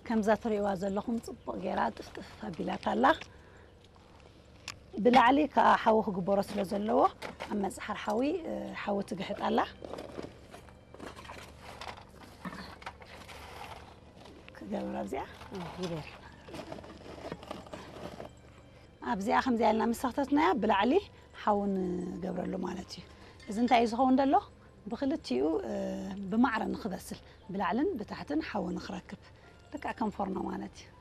كم زاتريوا زلهم صبغ جراد فبيلات الله بلعلي كحوه جبرس لزلوه أما زحر حوي حوه تجحت الله كجبر أبزيا يبير أبزيا خمزة لنا مسختنا بلعلي حون جبر له مالتي إذا أنت عايز هون دلله بخلتيو بمعرن نخذسل بلعلن بتحتن حون نخركب لك كم فرنا مالتي